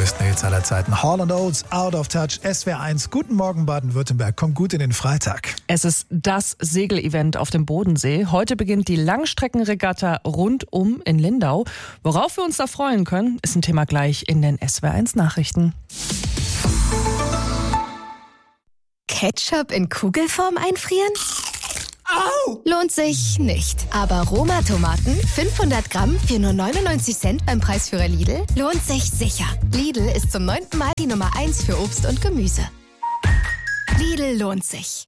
größten Hits aller Zeiten. Hall & Oates, Out of Touch, SWR1. Guten Morgen Baden-Württemberg, kommt gut in den Freitag. Es ist das Segelevent auf dem Bodensee. Heute beginnt die Langstreckenregatta rundum in Lindau. Worauf wir uns da freuen können, ist ein Thema gleich in den SWR1 Nachrichten. Ketchup in Kugelform einfrieren? Au! Lohnt sich nicht. Aber Roma-Tomaten, 500 Gramm für nur 99 Cent beim Preisführer Lidl, lohnt sich sicher. Lidl ist zum 9. Mal die Nummer 1 für Obst und Gemüse. Lidl lohnt sich.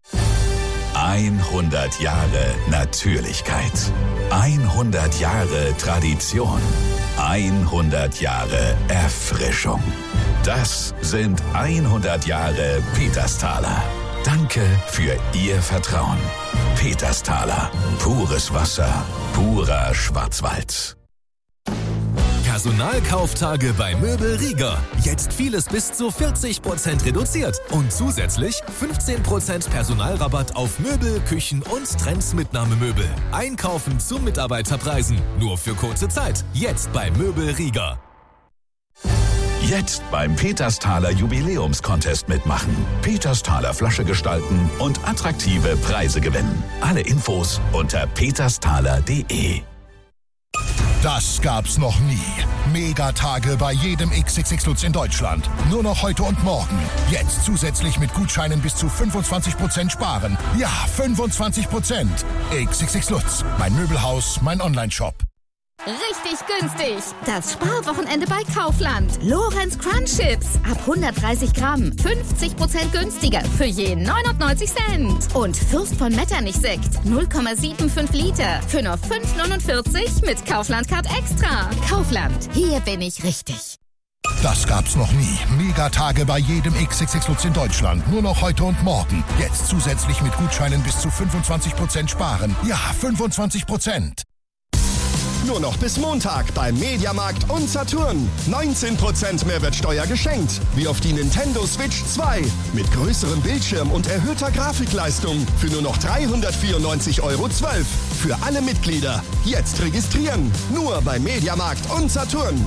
100 Jahre Natürlichkeit. 100 Jahre Tradition. 100 Jahre Erfrischung. Das sind 100 Jahre Petersthaler. Danke für Ihr Vertrauen. Petersthaler. Pures Wasser. Purer Schwarzwald. Personalkauftage bei Möbel Rieger. Jetzt vieles bis zu 40% reduziert. Und zusätzlich 15% Personalrabatt auf Möbel, Küchen und Trendsmitnahmemöbel. Einkaufen zu Mitarbeiterpreisen. Nur für kurze Zeit. Jetzt bei Möbel Rieger. Jetzt beim Petersthaler Jubiläumscontest mitmachen. Petersthaler Flasche gestalten und attraktive Preise gewinnen. Alle Infos unter petersthaler.de. Das gab's noch nie. Megatage bei jedem XXX Lutz in Deutschland. Nur noch heute und morgen. Jetzt zusätzlich mit Gutscheinen bis zu 25% sparen. Ja, 25%. XXX Lutz. Mein Möbelhaus, mein Onlineshop. Richtig günstig. Das Sparwochenende bei Kaufland. Lorenz Crunch Chips. Ab 130 Gramm. 50% günstiger. Für je 99 Cent. Und Fürst von Metternich Sekt. 0,75 Liter. Für nur 5,49 mit Kaufland Card Extra. Kaufland. Hier bin ich richtig. Das gab's noch nie. Megatage bei jedem XXX Lutz in Deutschland. Nur noch heute und morgen. Jetzt zusätzlich mit Gutscheinen bis zu 25% sparen. Ja, 25%. Nur noch bis Montag beim Mediamarkt und Saturn. 19% Mehrwertsteuer geschenkt. Wie auf die Nintendo Switch 2. Mit größerem Bildschirm und erhöhter Grafikleistung. Für nur noch 394,12 €. Für alle Mitglieder. Jetzt registrieren. Nur beim Mediamarkt und Saturn.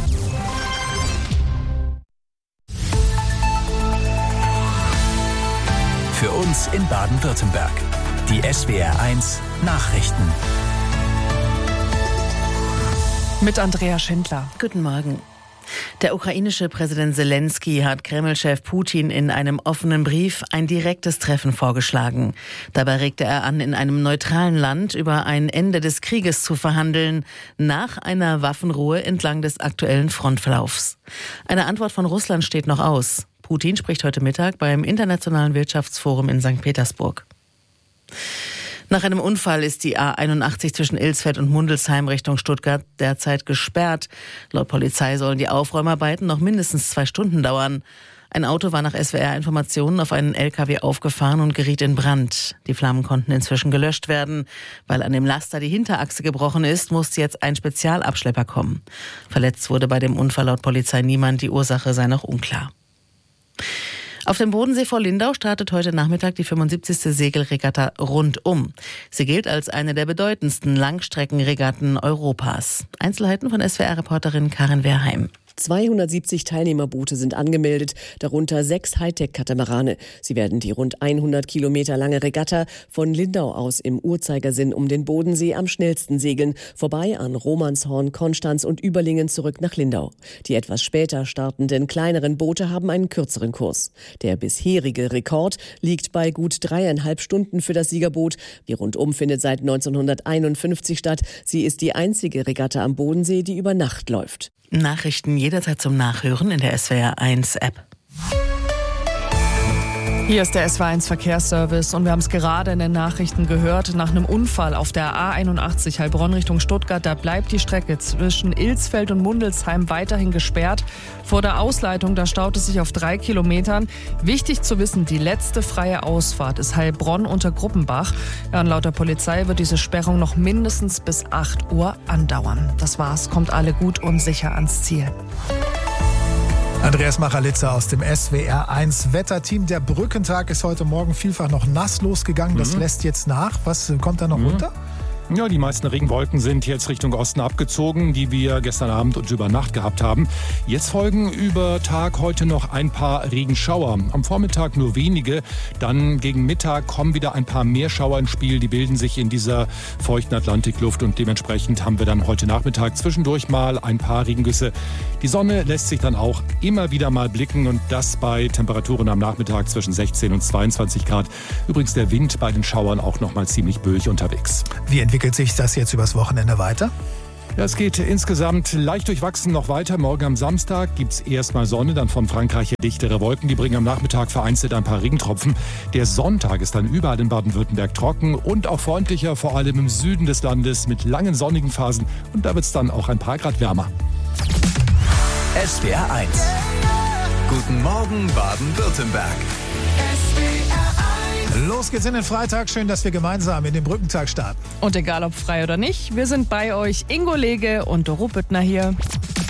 Für uns in Baden-Württemberg. Die SWR1 Nachrichten. Mit Andrea Schindler. Guten Morgen. Der ukrainische Präsident Zelensky hat Kreml-Chef Putin in einem offenen Brief ein direktes Treffen vorgeschlagen. Dabei regte er an, in einem neutralen Land über ein Ende des Krieges zu verhandeln, nach einer Waffenruhe entlang des aktuellen Frontverlaufs. Eine Antwort von Russland steht noch aus. Putin spricht heute Mittag beim Internationalen Wirtschaftsforum in St. Petersburg. Nach einem Unfall ist die A81 zwischen Ilsfeld und Mundelsheim Richtung Stuttgart derzeit gesperrt. Laut Polizei sollen die Aufräumarbeiten noch mindestens 2 Stunden dauern. Ein Auto war nach SWR-Informationen auf einen LKW aufgefahren und geriet in Brand. Die Flammen konnten inzwischen gelöscht werden. Weil an dem Laster die Hinterachse gebrochen ist, musste jetzt ein Spezialabschlepper kommen. Verletzt wurde bei dem Unfall laut Polizei niemand. Die Ursache sei noch unklar. Auf dem Bodensee vor Lindau startet heute Nachmittag die 75. Segelregatta rundum. Sie gilt als eine der bedeutendsten Langstreckenregatten Europas. Einzelheiten von SWR-Reporterin Karin Wehrheim. 270 Teilnehmerboote sind angemeldet, darunter 6 Hightech-Katamarane. Sie werden die rund 100 Kilometer lange Regatta von Lindau aus im Uhrzeigersinn um den Bodensee am schnellsten segeln, vorbei an Romanshorn, Konstanz und Überlingen zurück nach Lindau. Die etwas später startenden kleineren Boote haben einen kürzeren Kurs. Der bisherige Rekord liegt bei gut 3,5 Stunden für das Siegerboot. Die Rundum findet seit 1951 statt. Sie ist die einzige Regatta am Bodensee, die über Nacht läuft. Nachrichten jederzeit zum Nachhören in der SWR1-App. Hier ist der SWR1 Verkehrsservice und wir haben es gerade in den Nachrichten gehört. Nach einem Unfall auf der A81 Heilbronn Richtung Stuttgart, da bleibt die Strecke zwischen Ilsfeld und Mundelsheim weiterhin gesperrt. Vor der Ausleitung, da staut es sich auf 3 Kilometern. Wichtig zu wissen, die letzte freie Ausfahrt ist Heilbronn unter Gruppenbach. Ja, und laut der Polizei wird diese Sperrung noch mindestens bis 8 Uhr andauern. Das war's, kommt alle gut und sicher ans Ziel. Andreas Machalitzer aus dem SWR1 Wetterteam. Der Brückentag ist heute Morgen vielfach noch nass losgegangen. Das lässt jetzt nach. Was kommt da noch runter? Ja, die meisten Regenwolken sind jetzt Richtung Osten abgezogen, die wir gestern Abend und über Nacht gehabt haben. Jetzt folgen über Tag heute noch ein paar Regenschauer. Am Vormittag nur wenige, dann gegen Mittag kommen wieder ein paar mehr Schauer ins Spiel. Die bilden sich in dieser feuchten Atlantikluft und dementsprechend haben wir dann heute Nachmittag zwischendurch mal ein paar Regengüsse. Die Sonne lässt sich dann auch immer wieder mal blicken und das bei Temperaturen am Nachmittag zwischen 16 und 22 Grad. Übrigens der Wind bei den Schauern auch noch mal ziemlich böig unterwegs. Wie entwickelt sich das jetzt übers Wochenende weiter? Ja, es geht insgesamt leicht durchwachsen noch weiter. Morgen am Samstag gibt es erstmal Sonne, dann von Frankreich dichtere Wolken. Die bringen am Nachmittag vereinzelt ein paar Regentropfen. Der Sonntag ist dann überall in Baden-Württemberg trocken und auch freundlicher, vor allem im Süden des Landes mit langen sonnigen Phasen. Und da wird es dann auch ein paar Grad wärmer. SWR 1. Guten Morgen Baden-Württemberg. Los geht's in den Freitag. Schön, dass wir gemeinsam in den Brückentag starten. Und egal ob frei oder nicht, wir sind bei euch. Ingo Lege und Doro Büttner hier.